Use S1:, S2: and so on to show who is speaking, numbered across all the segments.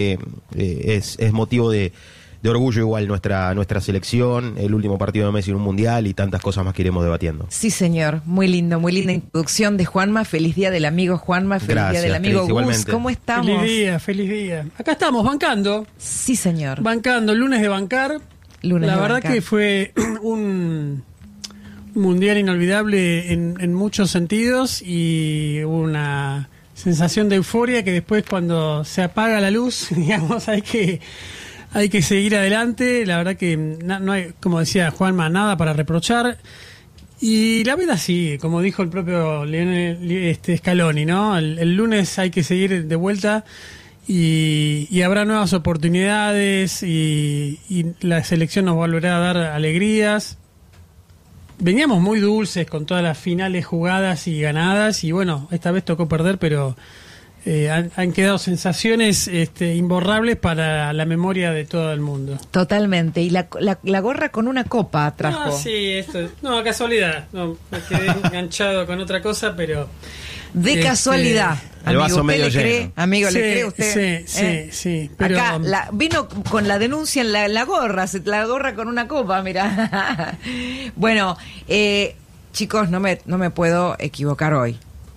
S1: es motivo de orgullo igual nuestra selección, el último partido de Messi en un mundial y tantas cosas más que iremos debatiendo.
S2: Sí, señor, muy linda introducción de Juanma. Feliz día del amigo Juanma, feliz día del amigo Gus. ¿Cómo estamos?
S3: Feliz día. Acá estamos, bancando.
S2: Sí, señor.
S3: Bancando, lunes de bancar. La verdad que fue un mundial inolvidable en muchos sentidos y una sensación de euforia que después cuando se apaga la luz, digamos, hay que seguir adelante. La verdad que no hay, como decía Juanma, nada para reprochar. Y la vida sí, como dijo el propio Scaloni, ¿no? El lunes hay que seguir de vuelta y habrá nuevas oportunidades y la selección nos volverá a dar alegrías. Veníamos muy dulces con todas las finales jugadas y ganadas y bueno, esta vez tocó perder, pero han quedado sensaciones imborrables para la memoria de todo el mundo.
S2: Totalmente. Y la gorra con una copa trajo.
S3: Casualidad. No, me quedé enganchado con otra cosa, pero...
S2: De casualidad.
S1: El vaso medio lleno.
S2: Amigo, ¿le cree usted?
S3: Sí. Pero...
S2: Acá vino con la denuncia en la gorra, la gorra con una copa, mira. Bueno, chicos, no me puedo equivocar hoy.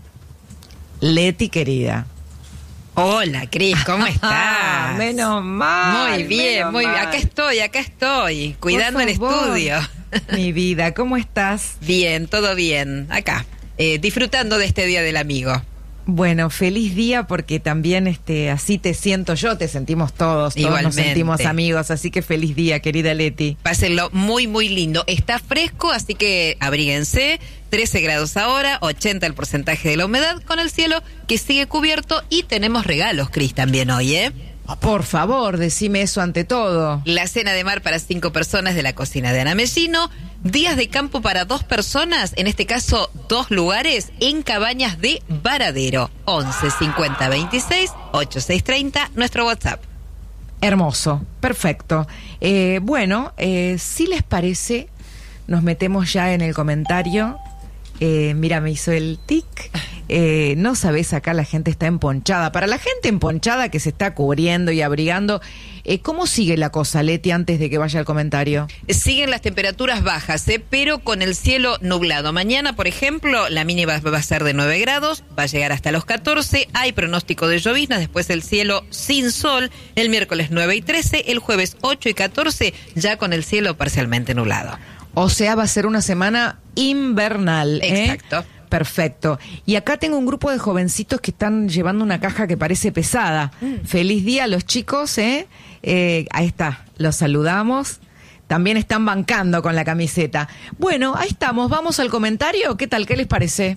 S2: Leti, querida.
S4: Hola, Cris, ¿cómo estás?
S2: Menos mal.
S4: Muy bien, muy bien. Acá estoy, cuidando el estudio.
S2: Mi vida, ¿cómo estás?
S4: Bien, todo bien. Acá, disfrutando de este Día del Amigo.
S2: Bueno, feliz día porque también así te siento yo, te sentimos todos
S4: Igualmente.
S2: Nos sentimos amigos, así que feliz día, querida Leti.
S4: Pásenlo muy, muy lindo. Está fresco, así que abríguense. 13 grados ahora, 80 el porcentaje de la humedad, con el cielo que sigue cubierto y tenemos regalos, Cris, también hoy, ¿eh?
S2: Por favor, decime eso ante todo.
S4: La cena de mar para 5 personas de la cocina de Ana Mellino. Días de campo para 2 personas, en este caso 2 lugares, en Cabañas de Varadero. 11 50 26 8630, nuestro WhatsApp.
S2: Hermoso, perfecto. Bueno, si les parece, nos metemos ya en el comentario. Mira, me hizo el tic. No sabés, acá la gente está emponchada. Para la gente emponchada que se está cubriendo y abrigando, ¿cómo sigue la cosa, Leti, antes de que vaya al comentario?
S4: Siguen las temperaturas bajas, pero con el cielo nublado. Mañana, por ejemplo, la mínima va a ser de 9 grados, va a llegar hasta los 14. Hay pronóstico de lloviznas, después el cielo sin sol. El miércoles 9 y 13, el jueves 8 y 14, ya con el cielo parcialmente nublado.
S2: O sea, va a ser una semana invernal.
S4: Exacto.
S2: Perfecto. Y acá tengo un grupo de jovencitos que están llevando una caja que parece pesada. Feliz día a los chicos, Ahí está, los saludamos. También están bancando con la camiseta. Bueno, ahí estamos, vamos al comentario. ¿Qué tal? ¿Qué les parece?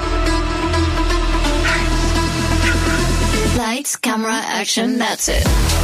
S5: Lights, camera, action, that's it.